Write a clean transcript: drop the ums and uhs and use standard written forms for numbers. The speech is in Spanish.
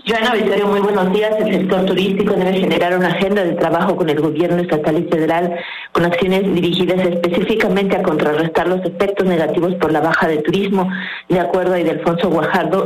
Joana Victoria, muy buenos días. El sector turístico debe generar una agenda de trabajo con el gobierno estatal y federal, con acciones dirigidas específicamente a contrarrestar los efectos negativos por la baja de turismo. De acuerdo a Ildefonso Guajardo,